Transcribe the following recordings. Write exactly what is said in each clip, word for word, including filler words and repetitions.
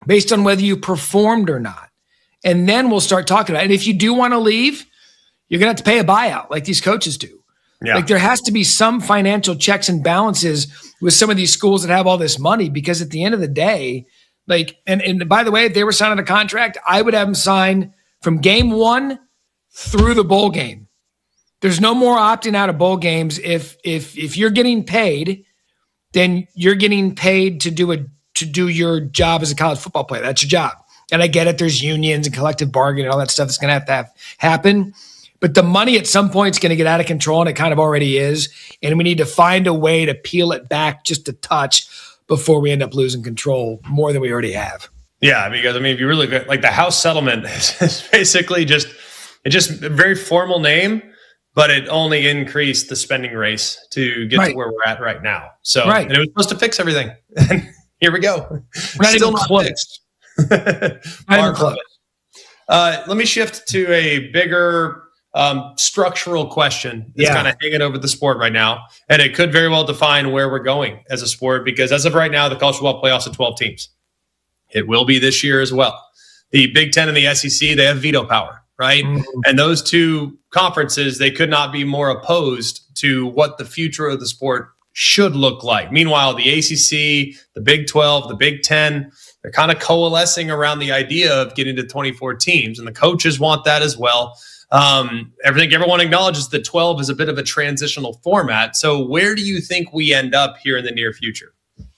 based on whether you performed or not. And then we'll start talking about it. And if you do want to leave, you're going to have to pay a buyout like these coaches do. Yeah. Like there has to be some financial checks and balances with some of these schools that have all this money, because at the end of the day, like, and, and by the way, if they were signing a contract, I would have them sign from game one through the bowl game. There's no more opting out of bowl games. If if if you're getting paid, then you're getting paid to do a to do your job as a college football player. That's your job. And I get it. There's unions and collective bargaining and all that stuff that's going to have to have happen. But the money at some point is going to get out of control, and it kind of already is. And we need to find a way to peel it back just a touch before we end up losing control more than we already have. Yeah, because I mean, if you really like the House settlement is basically just it's just a very formal name, but it only increased the spending race to get right to where we're at right now. So right. And it was supposed to fix everything. And here we go. We're not Still even not close. Fixed. not even close. Uh, let me shift to a bigger um, structural question that's yeah. kind of hanging over the sport right now. And it could very well define where we're going as a sport, because as of right now, the college football playoffs are twelve teams. It will be this year as well. The Big Ten and the S E C, they have veto power, right? Mm-hmm. And those two conferences, they could not be more opposed to what the future of the sport should look like. Meanwhile, the A C C, the Big twelve, the Big Ten, they're kind of coalescing around the idea of getting to twenty-four teams, and the coaches want that as well. Um, I think everyone acknowledges that twelve is a bit of a transitional format. So where do you think we end up here in the near future?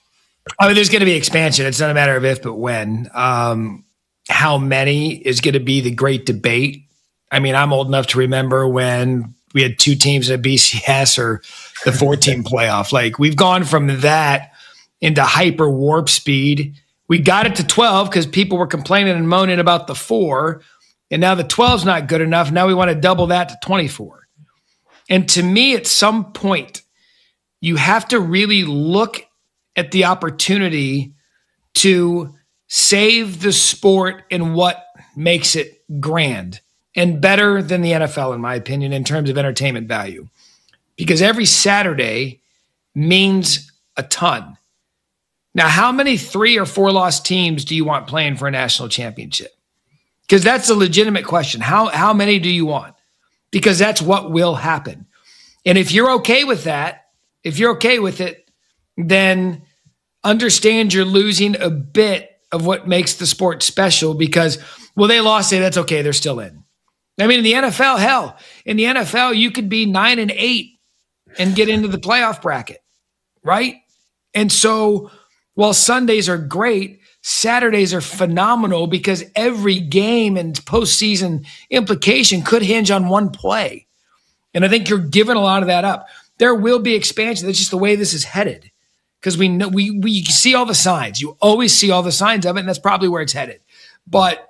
I mean, there's going to be expansion. It's not a matter of if, but when. Um, how many is going to be the great debate. I mean, I'm old enough to remember when we had two teams in a B C S or the four-team playoff. Like, we've gone from that into hyper warp speed. We got it to twelve because people were complaining and moaning about the four, and now the twelve is not good enough. Now we want to double that to twenty-four. And to me, at some point, you have to really look at the opportunity to save the sport in what makes it grand and better than the N F L, in my opinion, in terms of entertainment value. Because every Saturday means a ton. Now, how many three or four loss teams do you want playing for a national championship? Because that's a legitimate question. How, how many do you want? Because that's what will happen. And if you're okay with that, if you're okay with it, then understand you're losing a bit of what makes the sport special, because, well, they lost, say that's okay, they're still in. I mean, in the N F L, hell, in the N F L, you could be nine and eight and get into the playoff bracket, right? And so while Sundays are great, Saturdays are phenomenal, because every game and postseason implication could hinge on one play. And I think you're giving a lot of that up. There will be expansion. That's just the way this is headed. Because we know we we see all the signs. You always see all the signs of it, and that's probably where it's headed. But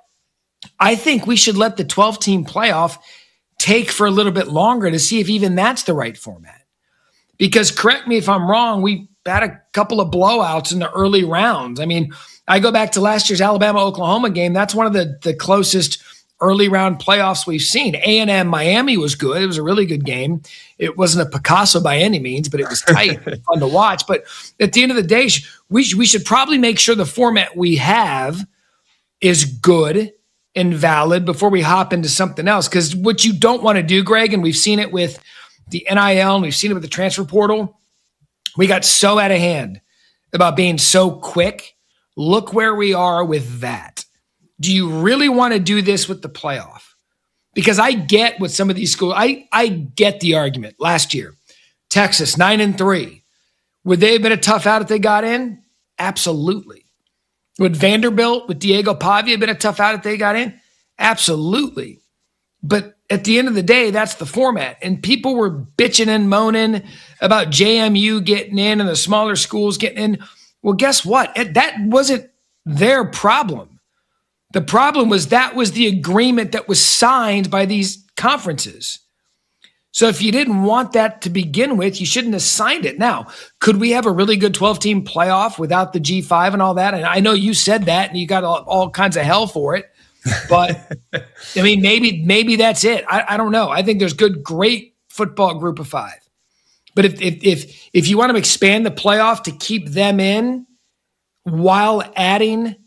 I think we should let the twelve-team playoff take for a little bit longer to see if even that's the right format. Because, correct me if I'm wrong, we had a couple of blowouts in the early rounds. I mean, I go back to last year's Alabama-Oklahoma game. That's one of the, the closest early round playoffs we've seen. A and M Miami was good. It was a really good game. It wasn't a Picasso by any means, but it was tight, fun to watch. But at the end of the day, we, sh- we should probably make sure the format we have is good and valid before we hop into something else. Because what you don't want to do, Greg, and we've seen it with the N I L and we've seen it with the transfer portal, we got so out of hand about being so quick. Look where we are with that. Do you really want to do this with the playoff? Because I get what some of these schools, I, I get the argument. Last year, Texas, nine and three. Would they have been a tough out if they got in? Absolutely. Would Vanderbilt with Diego Pavia have been a tough out if they got in? Absolutely. But at the end of the day, that's the format. And people were bitching and moaning about J M U getting in and the smaller schools getting in. Well, guess what? That wasn't their problem. The problem was that was the agreement that was signed by these conferences. So if you didn't want that to begin with, you shouldn't have signed it. Now, could we have a really good twelve-team playoff without the G five and all that? And I know you said that, and you got all, all kinds of hell for it. But, I mean, maybe maybe that's it. I, I don't know. I think there's good, great football group of five. But if if if if you want to expand the playoff to keep them in while adding